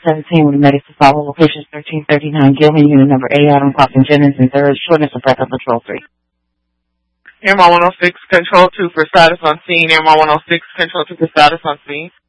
17 with a medic to follow. Location 1339 Gilman, unit number A, Adam Coffin Jennings, and third, shortness of breath of patrol 3. Airmar 106, control 2 for status on scene. Airmar 106, control 2 for status on scene.